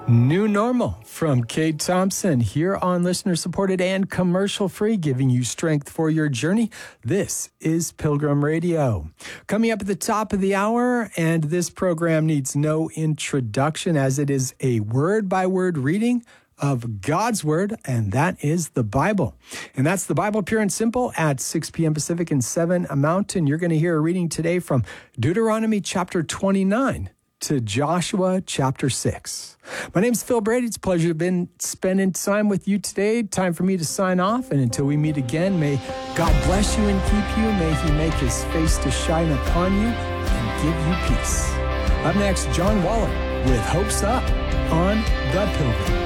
New Normal from Kate Thompson here on listener-supported and commercial-free, giving you strength for your journey. This is Pilgrim Radio. Coming up at the top of the hour, and this program needs no introduction as it is a word-by-word reading of God's Word, and that is the Bible. And that's the Bible Pure and Simple at 6 p.m. Pacific and 7 Mountain. You're going to hear a reading today from Deuteronomy chapter 29 to Joshua chapter 6. My name's Phil Brady. It's a pleasure to be spending time with you today. Time for me to sign off. And until we meet again, may God bless you and keep you. May He make His face to shine upon you and give you peace. Up next, John Waller with Hopes Up on The Pilgrim.